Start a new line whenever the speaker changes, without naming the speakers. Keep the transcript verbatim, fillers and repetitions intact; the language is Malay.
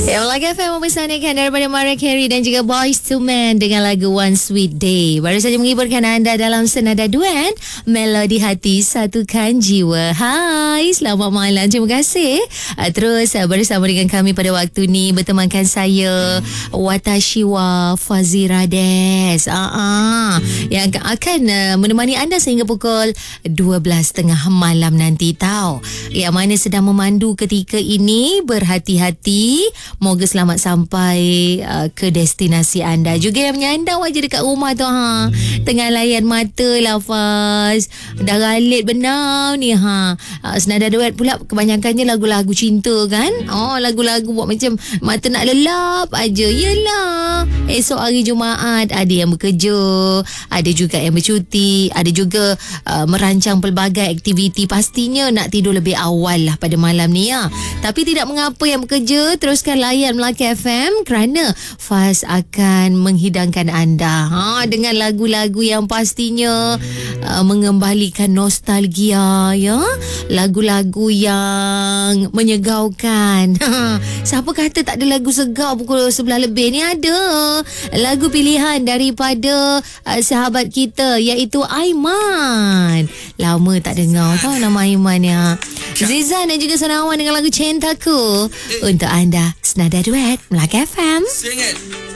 Ya, Melaka F M mempersanakan daripada Mariah Carey dan juga Boyz two Men dengan lagu One Sweet Day. Baru saja menghiburkan anda dalam senada duet Melodi Hati Satukan Jiwa. Hai, selamat malam. Terima kasih terus bersama dengan kami pada waktu ni. Bertemankan saya Watashiwa Fazira Des uh-uh, yang akan uh, menemani anda sehingga pukul dua belas tiga puluh malam nanti tau. Yang mana sedang memandu ketika ini, berhati-hati. Moga selamat sampai uh, ke destinasi anda. Juga yang menyandang wajah dekat rumah tu ha. Tengah layan mata lah Faz. Dah galit benar ni ha. Uh, senada duet pula kebanyakannya lagu-lagu cinta kan. Oh, lagu-lagu buat macam mata nak lelap aja. Yelah, esok hari Jumaat ada yang bekerja, ada juga yang bercuti, ada juga uh, merancang pelbagai aktiviti. Pastinya nak tidur lebih awal lah pada malam ni ya. Tapi tidak mengapa yang bekerja, teruskan layan Melaka F M kerana Faz akan menghidangkan anda ha, dengan lagu-lagu yang pastinya uh, mengembalikan nostalgia ya, lagu-lagu yang menyegaukan. Siapa kata tak ada lagu segar pukul sebelas lebih ni? Ada lagu pilihan daripada uh, sahabat kita iaitu Aiman. Lama tak dengar tau nama Aiman ya. Zizan dan juga Sanawan dengan lagu Cintaku untuk anda. Senada duet Melaka F M.
Sing it.